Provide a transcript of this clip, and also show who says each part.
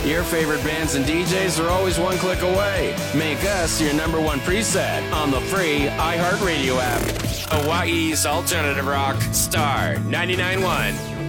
Speaker 1: Your favorite bands and DJs are always one click away. Make us your number one preset on the free iHeartRadio app. Hawaii's alternative rock, Star 99.1.